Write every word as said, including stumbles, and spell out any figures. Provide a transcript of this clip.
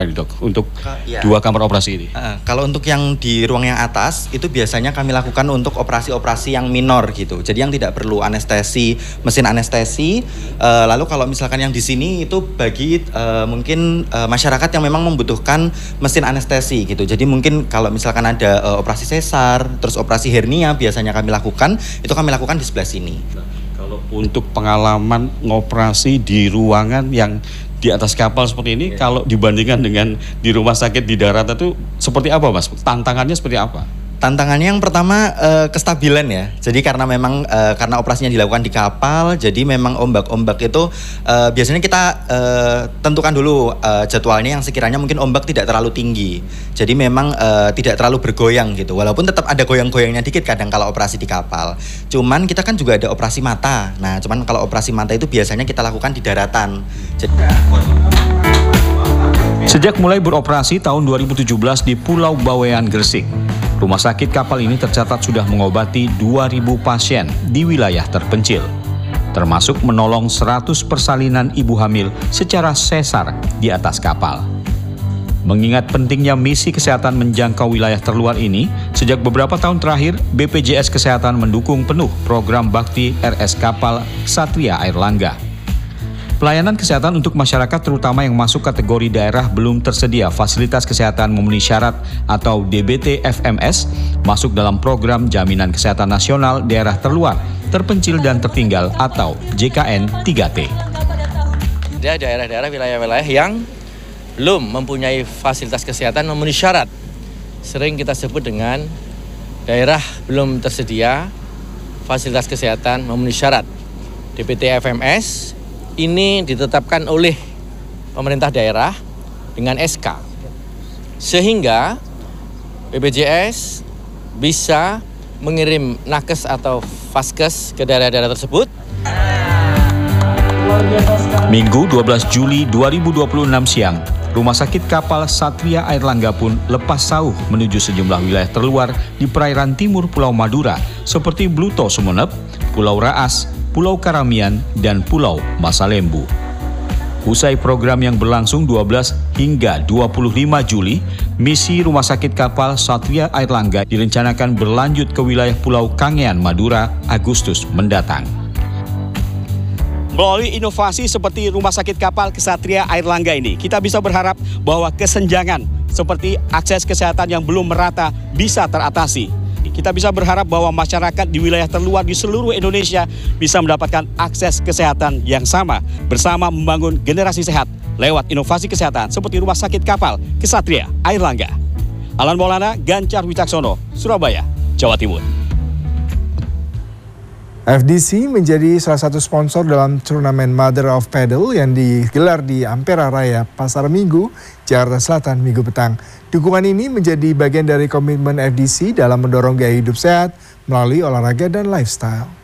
Dok, untuk ya. dua kamar operasi ini. Uh, kalau untuk yang di ruang yang atas itu biasanya kami lakukan untuk operasi-operasi yang minor gitu. Jadi yang tidak perlu anestesi, mesin anestesi. Uh, lalu kalau misalkan yang di sini itu bagi uh, mungkin uh, masyarakat yang memang membutuhkan mesin anestesi gitu. Jadi mungkin kalau misalkan ada uh, operasi sesar, terus operasi hernia biasanya kami lakukan, itu kami lakukan di sebelah sini. Nah, kalau untuk pengalaman ngoperasi di ruangan yang di atas kapal seperti ini, yeah. Kalau dibandingkan dengan di rumah sakit di darat itu seperti apa, Mas? Tantangannya seperti apa? Tantangannya yang pertama uh, kestabilan ya. Jadi karena memang uh, karena operasinya dilakukan di kapal, jadi memang ombak-ombak itu uh, biasanya kita uh, tentukan dulu uh, jadwalnya yang sekiranya mungkin ombak tidak terlalu tinggi. Jadi memang uh, tidak terlalu bergoyang gitu. Walaupun tetap ada goyang-goyangnya dikit kadang kalau operasi di kapal. Cuman kita kan juga ada operasi mata. Nah, cuman kalau operasi mata itu biasanya kita lakukan di daratan. Jadi Sejak mulai beroperasi tahun dua ribu tujuh belas di Pulau Bawean, Gresik, rumah sakit kapal ini tercatat sudah mengobati dua ribu pasien di wilayah terpencil, termasuk menolong seratus persalinan ibu hamil secara sesar di atas kapal. Mengingat pentingnya misi kesehatan menjangkau wilayah terluar ini, sejak beberapa tahun terakhir, B P J S Kesehatan mendukung penuh program Bakti R S Kapal Ksatria Airlangga. Pelayanan kesehatan untuk masyarakat terutama yang masuk kategori daerah belum tersedia fasilitas kesehatan memenuhi syarat atau D B T F M S masuk dalam program Jaminan Kesehatan Nasional Daerah Terluar, Terpencil dan Tertinggal atau J K N tiga T. Ada daerah-daerah wilayah-wilayah yang belum mempunyai fasilitas kesehatan memenuhi syarat. Sering kita sebut dengan daerah belum tersedia fasilitas kesehatan memenuhi syarat. D B T F M S ini ditetapkan oleh pemerintah daerah dengan S K, sehingga B P J S bisa mengirim nakes atau vaskes ke daerah-daerah tersebut. Minggu dua belas Juli dua ribu dua puluh enam siang, Rumah Sakit Kapal Ksatria Airlangga pun lepas sauh menuju sejumlah wilayah terluar di perairan timur Pulau Madura seperti Bluto Sumeneb, Pulau Raas, Pulau Karamian, dan Pulau Masalembu. Usai program yang berlangsung dua belas hingga dua puluh lima Juli, misi Rumah Sakit Kapal Ksatria Airlangga direncanakan berlanjut ke wilayah Pulau Kangean, Madura, Agustus mendatang. Melalui inovasi seperti Rumah Sakit Kapal Ksatria Airlangga ini, kita bisa berharap bahwa kesenjangan seperti akses kesehatan yang belum merata bisa teratasi. Kita bisa berharap bahwa masyarakat di wilayah terluar di seluruh Indonesia bisa mendapatkan akses kesehatan yang sama bersama membangun generasi sehat lewat inovasi kesehatan seperti Rumah Sakit Kapal Ksatria Airlangga. Alan Maulana, Gancar Wicaksono, Surabaya, Jawa Timur. F D C menjadi salah satu sponsor dalam turnamen Mother of Paddle yang digelar di Ampera Raya, Pasar Minggu, Jakarta Selatan Minggu petang. Dukungan ini menjadi bagian dari komitmen F D C dalam mendorong gaya hidup sehat melalui olahraga dan lifestyle.